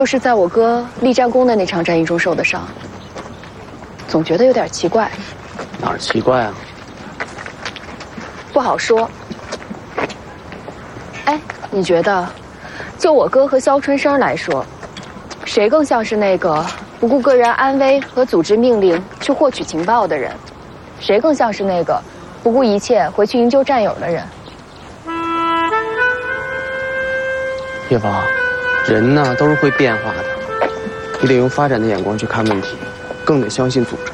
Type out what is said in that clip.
就是在我哥立战功的那场战役中受的伤，总觉得有点奇怪。 哪儿奇怪啊？ 不好说。哎，你觉得，就我哥和肖春生来说，谁更像是那个不顾个人安危和组织命令去获取情报的人？谁更像是那个不顾一切回去营救战友的人？ 叶芳，人呢都是会变化的，你得用发展的眼光去看问题，更得相信组织。